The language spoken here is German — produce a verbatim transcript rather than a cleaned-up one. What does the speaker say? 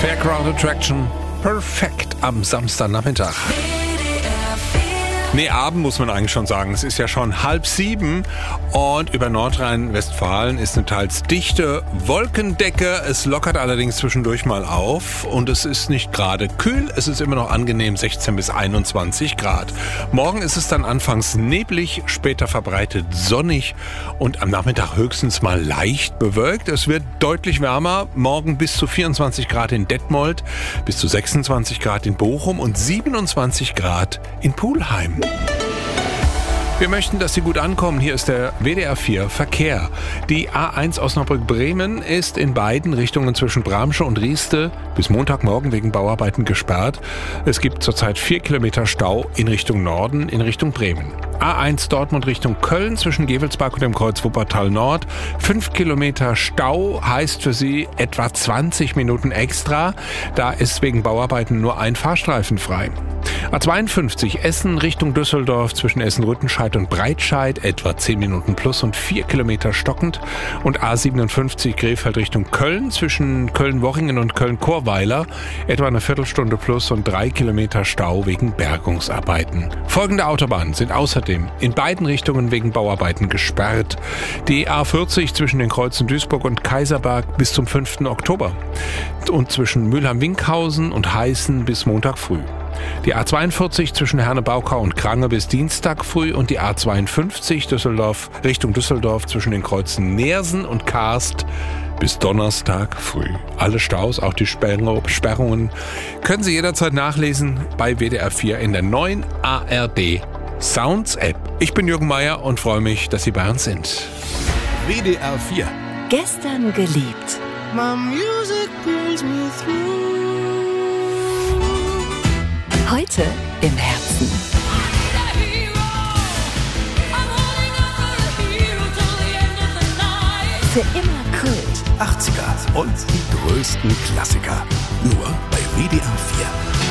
Fairground Attraction, perfekt am Samstagnachmittag. Nee, Abend muss man eigentlich schon sagen. Es ist ja schon halb sieben und über Nordrhein-Westfalen ist eine teils dichte Wolkendecke. Es lockert allerdings zwischendurch mal auf und es ist nicht gerade kühl. Es ist immer noch angenehm sechzehn bis einundzwanzig Grad. Morgen ist es dann anfangs neblig, später verbreitet sonnig und am Nachmittag höchstens mal leicht bewölkt. Es wird deutlich wärmer. Morgen bis zu vierundzwanzig Grad in Detmold, bis zu sechsundzwanzig Grad in Bochum und siebenundzwanzig Grad in Pulheim. Wir möchten, dass Sie gut ankommen. Hier ist der W D R vier Verkehr. Die A eins Osnabrück-Bremen ist in beiden Richtungen zwischen Bramsche und Rieste bis Montagmorgen wegen Bauarbeiten gesperrt. Es gibt zurzeit vier Kilometer Stau in Richtung Norden, in Richtung Bremen. A eins Dortmund Richtung Köln zwischen Gevelsberg und dem Kreuz Wuppertal Nord. Fünf Kilometer Stau heißt für Sie etwa zwanzig Minuten extra. Da ist wegen Bauarbeiten nur ein Fahrstreifen frei. A zweiundfünfzig Essen Richtung Düsseldorf zwischen Essen-Rüttenscheid und Breitscheid etwa zehn Minuten plus und vier Kilometer stockend. Und A siebenundfünfzig Krefeld Richtung Köln zwischen Köln-Wochingen und Köln-Chorweiler etwa eine Viertelstunde plus und drei Kilometer Stau wegen Bergungsarbeiten. Folgende Autobahnen sind außerdem in beiden Richtungen wegen Bauarbeiten gesperrt. Die A vierzig zwischen den Kreuzen Duisburg und Kaiserberg bis zum fünften Oktober und zwischen Mülheim-Winkhausen und Heißen bis Montag früh. Die A zweiundvierzig zwischen Herne-Baukau und Krange bis Dienstag früh und die A zweiundfünfzig Düsseldorf Richtung Düsseldorf zwischen den Kreuzen Neersen und Karst bis Donnerstag früh. Alle Staus, auch die Sperrungen, können Sie jederzeit nachlesen bei W D R vier in der neuen A R D Sounds App. Ich bin Jürgen Meier und freue mich, dass Sie bei uns sind. W D R vier. Gestern geliebt. My music brings me through. Heute im Herzen. Für immer Kult. achtziger und die größten Klassiker. Nur bei W D R vier.